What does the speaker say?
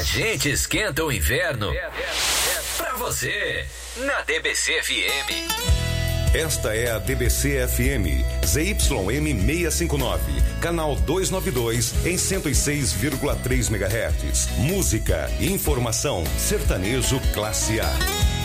A gente esquenta o inverno pra você, na DBC FM. Esta é a DBC FM, ZYM 659, canal 292, em 106,3 MHz. Música, informação, sertanejo classe A.